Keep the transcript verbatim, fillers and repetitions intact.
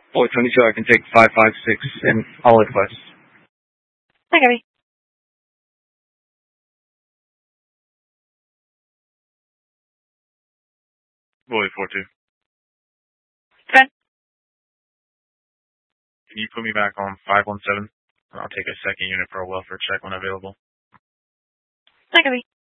Boy twenty-two, I can take five five six and all requests. Hi, Gabby. Boy four two. Good. Can you put me back on five one seven? I'll take a second unit for a welfare check when available. Hi, Gabby.